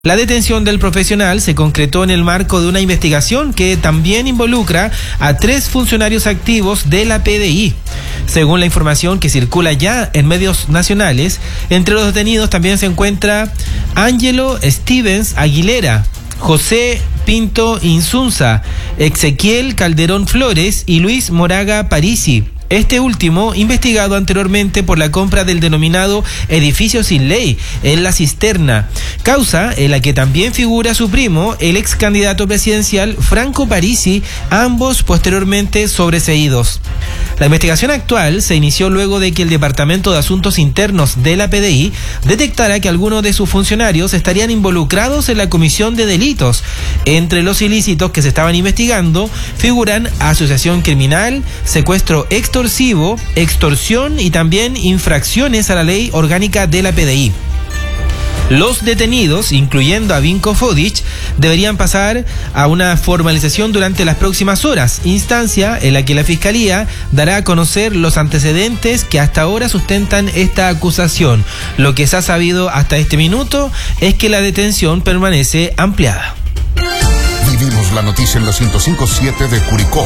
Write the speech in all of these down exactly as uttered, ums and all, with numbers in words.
La detención del profesional se concretó en el marco de una investigación que también involucra a tres funcionarios activos de la P D I. Según la información que circula ya en medios nacionales, entre los detenidos también se encuentra Ángelo Stevens Aguilera, José Pinto Insunza, Ezequiel Calderón Flores y Luis Moraga Parisi. Este último, investigado anteriormente por la compra del denominado edificio sin ley en La Cisterna, causa en la que también figura su primo, el ex candidato presidencial Franco Parisi, ambos posteriormente sobreseídos. La investigación actual se inició luego de que el Departamento de Asuntos Internos de la P D I detectara que algunos de sus funcionarios estarían involucrados en la comisión de delitos. Entre los ilícitos que se estaban investigando figuran asociación criminal, secuestro extorsivo, extorsión y también infracciones a la ley orgánica de la P D I. Los detenidos, incluyendo a Vinko Fodic, deberían pasar a una formalización durante las próximas horas, instancia en la que la Fiscalía dará a conocer los antecedentes que hasta ahora sustentan esta acusación. Lo que se ha sabido hasta este minuto es que la detención permanece ampliada. Vivimos la noticia en la ciento cinco punto siete de Curicó.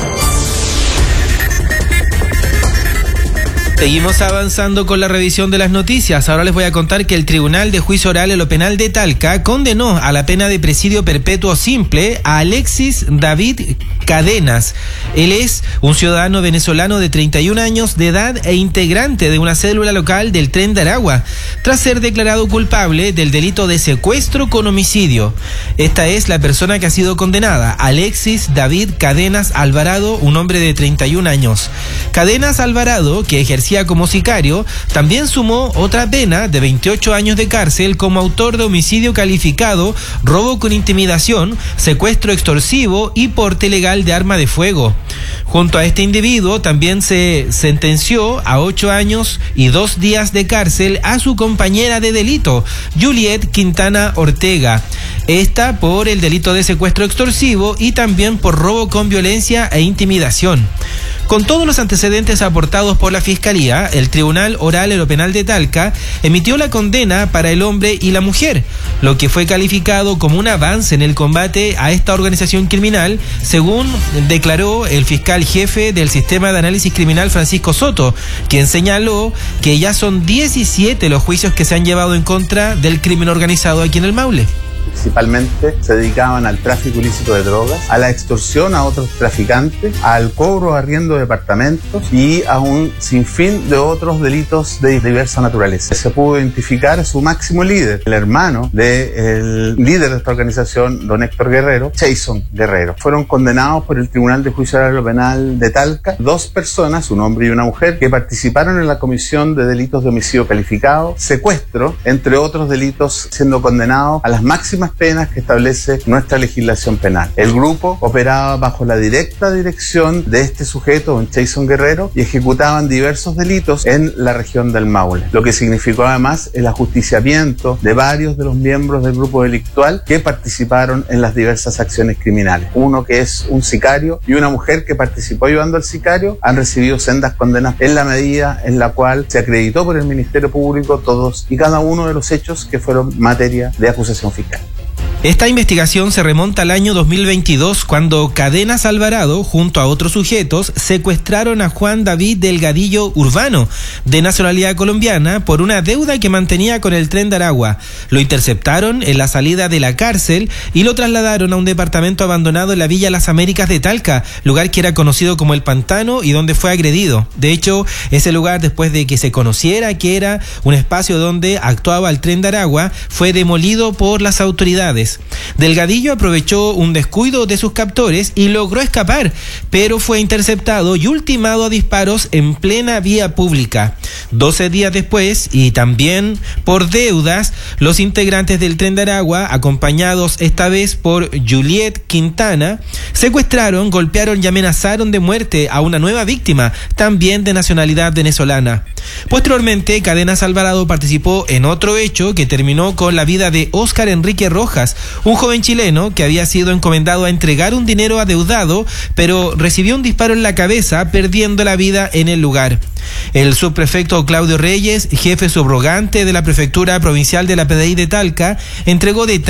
Seguimos avanzando con la revisión de las noticias. Ahora les voy a contar que el Tribunal de Juicio Oral en lo Penal de Talca condenó a la pena de presidio perpetuo simple a Alexis David Cadenas. Él es un ciudadano venezolano de treinta y un años de edad e integrante de una célula local del Tren de Aragua, tras ser declarado culpable del delito de secuestro con homicidio. Esta es la persona que ha sido condenada, Alexis David Cadenas Alvarado, un hombre de treinta y un años. Cadenas Alvarado, que ejercía como sicario, también sumó otra pena de veintiocho años de cárcel como autor de homicidio calificado, robo con intimidación, secuestro extorsivo y porte ilegal de arma de fuego. Junto a este individuo también se sentenció a ocho años y dos días de cárcel a su compañera de delito, Juliet Quintana Ortega. Esta por el delito de secuestro extorsivo y también por robo con violencia e intimidación. Con todos los antecedentes aportados por la Fiscalía, el Tribunal Oral en lo Penal de Talca emitió la condena para el hombre y la mujer, lo que fue calificado como un avance en el combate a esta organización criminal, según declaró el fiscal jefe del Sistema de Análisis Criminal, Francisco Soto, quien señaló que ya son diecisiete los juicios que se han llevado en contra del crimen organizado aquí en el Maule. Principalmente se dedicaban al tráfico ilícito de drogas, a la extorsión a otros traficantes, al cobro arriendo de departamentos y a un sinfín de otros delitos de diversa naturaleza. Se pudo identificar a su máximo líder, el hermano del líder de esta organización, don Héctor Guerrero, Jason Guerrero. Fueron condenados por el Tribunal de Juicio Oral en lo Penal de Talca dos personas, un hombre y una mujer, que participaron en la comisión de delitos de homicidio calificado, secuestro, entre otros delitos, siendo condenados a las máximas penas que establece nuestra legislación penal. El grupo operaba bajo la directa dirección de este sujeto, don Jason Guerrero, y ejecutaban diversos delitos en la región del Maule, lo que significó además el ajusticiamiento de varios de los miembros del grupo delictual que participaron en las diversas acciones criminales. Uno que es un sicario y una mujer que participó ayudando al sicario han recibido sendas condenas en la medida en la cual se acreditó por el Ministerio Público todos y cada uno de los hechos que fueron materia de acusación fiscal. Esta investigación se remonta al año dos mil veintidós, cuando Cadenas Alvarado, junto a otros sujetos, secuestraron a Juan David Delgadillo Urbano, de nacionalidad colombiana, por una deuda que mantenía con el Tren de Aragua. Lo interceptaron en la salida de la cárcel y lo trasladaron a un departamento abandonado en la Villa Las Américas de Talca, lugar que era conocido como El Pantano y donde fue agredido. De hecho, ese lugar, después de que se conociera que era un espacio donde actuaba el Tren de Aragua, fue demolido por las autoridades. Delgadillo aprovechó un descuido de sus captores y logró escapar, pero fue interceptado y ultimado a disparos en plena vía pública. doce días después, y también por deudas, los integrantes del Tren de Aragua, acompañados esta vez por Juliet Quintana, secuestraron, golpearon y amenazaron de muerte a una nueva víctima, también de nacionalidad venezolana. Posteriormente, Cadenas Alvarado participó en otro hecho que terminó con la vida de Óscar Enrique Rojas, un joven chileno que había sido encomendado a entregar un dinero adeudado, pero recibió un disparo en la cabeza, perdiendo la vida en el lugar. El subprefecto Claudio Reyes, jefe subrogante de la Prefectura Provincial de la P D I de Talca, entregó detalles